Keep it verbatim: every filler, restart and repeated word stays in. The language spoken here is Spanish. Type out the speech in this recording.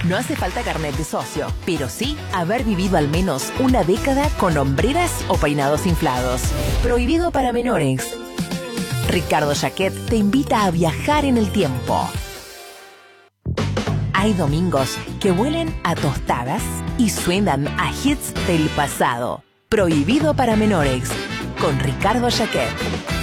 No hace falta carnet de socio, pero sí haber vivido al menos una década con hombreras o peinados inflados. Prohibido para menores. Ricardo Jacquet te invita a viajar en el tiempo. Hay domingos que huelen a tostadas y suenan a hits del pasado. Prohibido para menores, con Ricardo Jacquet.